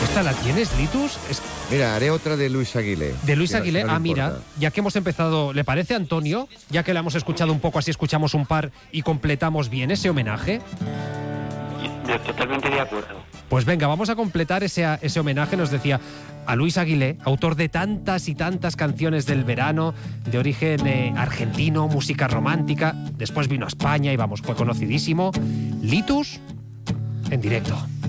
¿Esta la tienes, Litus? Mira, haré otra de Luis Aguilé. De Luis Aguilé. No Mira, importa. ya que hemos empezado, ¿le parece, Antonio? Ya que la hemos escuchado un poco, así escuchamos un par y completamos bien ese homenaje. Totalmente de acuerdo. Pues venga, vamos a completar ese homenaje, nos decía, a Luis Aguilé, autor de tantas y tantas canciones del verano, de origen argentino, música romántica. Después vino a España y vamos, fue conocidísimo. Litus, en directo.